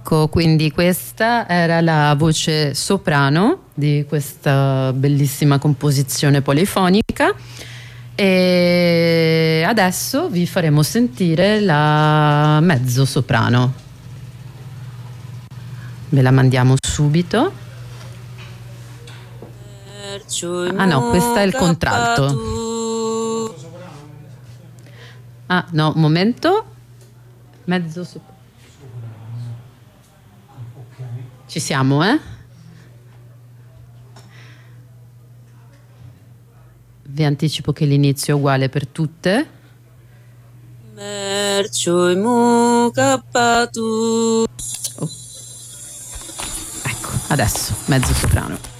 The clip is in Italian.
Ecco, quindi questa era la voce soprano di questa bellissima composizione polifonica e adesso vi faremo sentire la mezzo soprano. Ve la mandiamo subito. Ah no, questa è il contralto. Ah no, un momento. Mezzo soprano. Ci siamo, eh? Vi anticipo che l'inizio è uguale per tutte. Oh. Ecco, adesso mezzo soprano.